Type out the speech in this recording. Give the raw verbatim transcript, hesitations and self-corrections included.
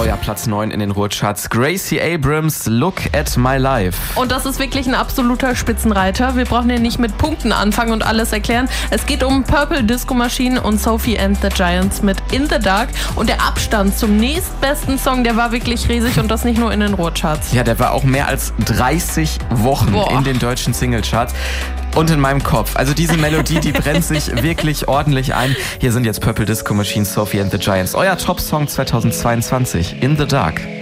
euer Platz neun in den Ruhrcharts. Gracie Abrams, Look at My Life. Und das ist wirklich ein absoluter Spitzenreiter. Wir brauchen hier nicht mit Punkten anfangen und alles erklären. Es geht um Purple Disco Machine und Sophie and the Giants mit In the Dark. Und der Abstand zum nächstbesten Song, der war wirklich riesig und das nicht nur in den Ruhrcharts. Ja, der war auch mehr als dreißig Wochen Boah. in den deutschen Singlecharts. Und in meinem Kopf. Also diese Melodie, die brennt sich wirklich ordentlich ein. Hier sind jetzt Purple Disco Machine, Sophie and the Giants. Euer Top-Song zweitausendzweiundzwanzig, In the Dark.